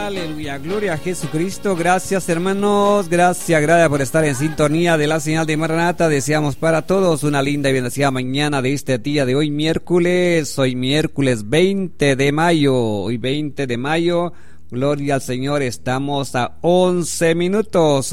Aleluya, gloria a Jesucristo. Gracias, hermanos, gracias por estar en sintonía de la señal de Maranata. Deseamos para todos una linda y bendecida mañana de este día de hoy miércoles. Hoy miércoles 20 de mayo, hoy 20 de mayo. Gloria al Señor, estamos a 11 minutos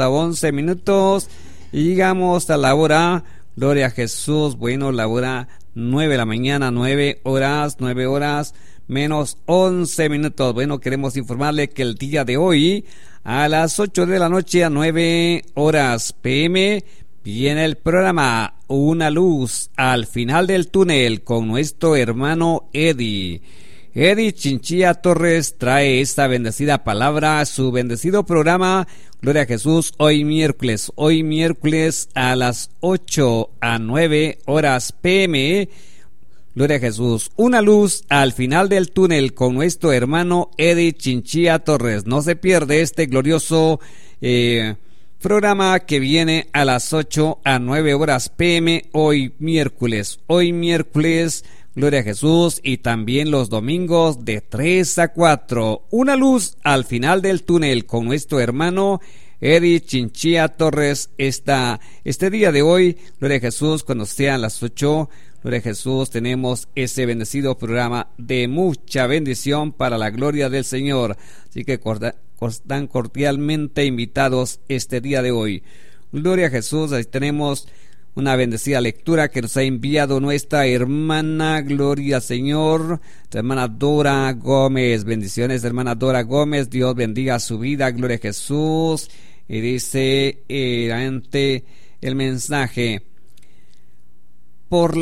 y llegamos a la hora, gloria a Jesús, bueno, la hora 9 de la mañana, 9 horas menos 11 minutos. Bueno, queremos informarle que el día de hoy, a las 8 de la noche, a 9 horas p.m., viene el programa Una Luz al Final del Túnel con nuestro hermano Eddie Chinchilla Torres. Trae esta bendecida palabra, su bendecido programa, gloria a Jesús, hoy miércoles a las 8 a 9 horas p.m., gloria a Jesús, una luz al final del túnel con nuestro hermano Eddie Chinchilla Torres. No se pierde este glorioso programa que viene a las 8 a 9 horas p.m. hoy miércoles, gloria a Jesús, y también los domingos de 3 a 4. Una luz al final del túnel con nuestro hermano Eddie Chinchilla Torres. Este día de hoy, gloria a Jesús, cuando sean las 8, gloria a Jesús, tenemos ese bendecido programa de mucha bendición para la gloria del Señor. Así que están cordialmente invitados este día de hoy. Gloria a Jesús, ahí tenemos una bendecida lectura que nos ha enviado nuestra hermana, gloria al Señor, nuestra hermana Dora Gómez. Bendiciones, hermana Dora Gómez, Dios bendiga su vida, gloria a Jesús. Y dice ante el mensaje: Por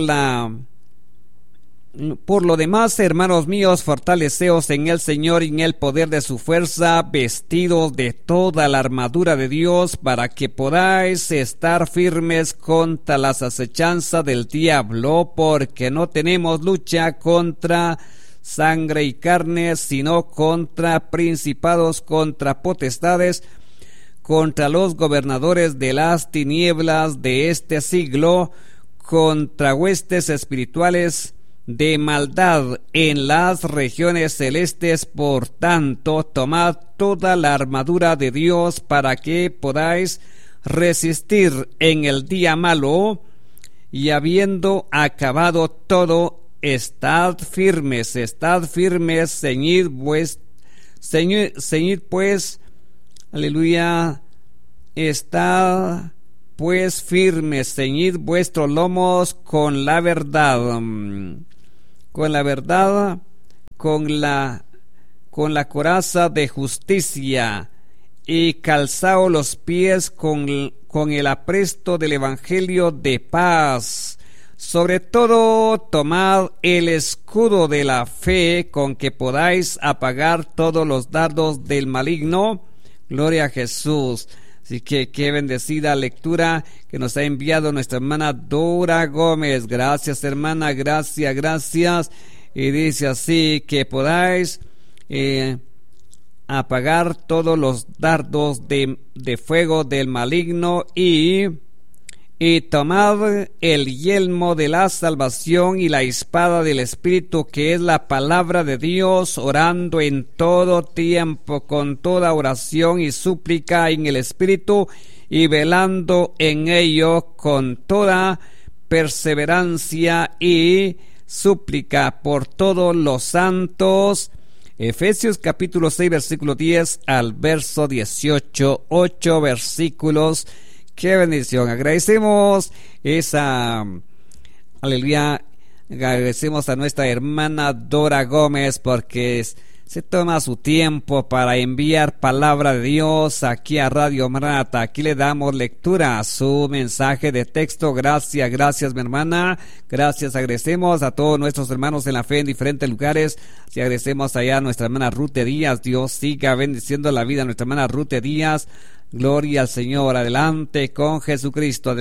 lo demás, hermanos míos, fortaleceos en el Señor y en el poder de su fuerza, vestidos de toda la armadura de Dios, para que podáis estar firmes contra las acechanzas del diablo, porque no tenemos lucha contra sangre y carne, sino contra principados, contra potestades, contra los gobernadores de las tinieblas de este siglo, contra huestes espirituales de maldad en las regiones celestes. Por tanto, tomad toda la armadura de Dios para que podáis resistir en el día malo, y habiendo acabado todo, estad firmes, ceñid pues, aleluya, estad pues firmes, ceñid vuestros lomos con la verdad, con la coraza de justicia, y calzaos los pies con el apresto del evangelio de paz. Sobre todo, tomad el escudo de la fe, con que podáis apagar todos los dardos del maligno. Gloria a Jesús. Así que qué bendecida lectura que nos ha enviado nuestra hermana Dora Gómez. Gracias, hermana, gracias. Y dice así: que podáis apagar todos los dardos de fuego del maligno, y tomad el yelmo de la salvación y la espada del Espíritu, que es la palabra de Dios, orando en todo tiempo con toda oración y súplica en el Espíritu, y velando en ello con toda perseverancia y súplica por todos los santos. Efesios capítulo 6 versículo 10 al verso 18, 8 versículos. ¡Qué bendición! Agradecemos aleluya, agradecemos a nuestra hermana Dora Gómez porque se toma su tiempo para enviar palabra de Dios aquí a Radio Maranata. Aquí le damos lectura a su mensaje de texto. Gracias, mi hermana. Gracias, agradecemos a todos nuestros hermanos en la fe en diferentes lugares. Y agradecemos allá a nuestra hermana Ruth Díaz. Dios siga bendiciendo la vida de nuestra hermana Ruth Díaz. Gloria al Señor. Adelante con Jesucristo.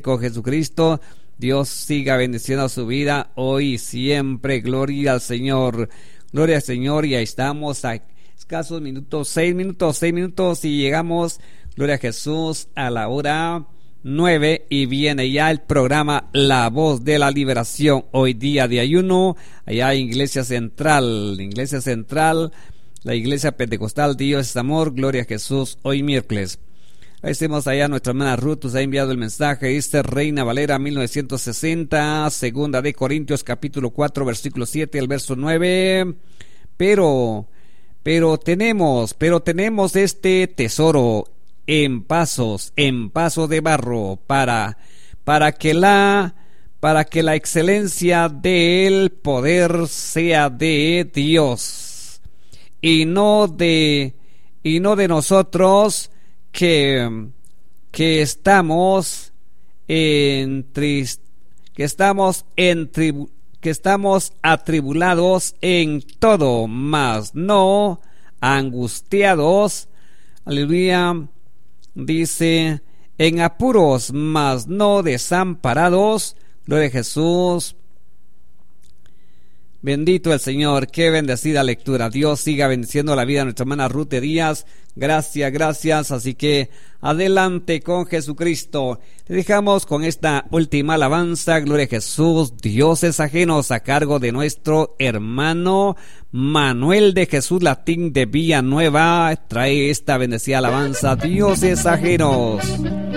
Dios siga bendiciendo su vida hoy y siempre. Gloria al Señor. Gloria al Señor. Y ahí estamos a escasos minutos, 6 minutos y llegamos, gloria a Jesús, a la hora 9 y viene ya el programa La Voz de la Liberación. Hoy día de ayuno allá en Iglesia Central La Iglesia Pentecostal Dios es Amor, Gloria a Jesús, hoy miércoles. Agradecemos allá a nuestra hermana Ruth, nos ha enviado el mensaje, dice Reina Valera 1960, segunda de Corintios capítulo 4, versículo 7 al verso 9. Pero tenemos este tesoro en pasos de barro para que la excelencia del poder sea de Dios y no de nosotros que estamos atribulados en todo, mas no angustiados, aleluya, dice, en apuros, mas no desamparados. Gloria a Jesús. Bendito el Señor, qué bendecida lectura. Dios siga bendiciendo la vida de nuestra hermana Ruth de Díaz. Gracias. Así que adelante con Jesucristo. Te dejamos con esta última alabanza. Gloria a Jesús. Dioses ajenos, a cargo de nuestro hermano Manuel de Jesús Latín de Villanueva. Trae esta bendecida alabanza. Dioses ajenos.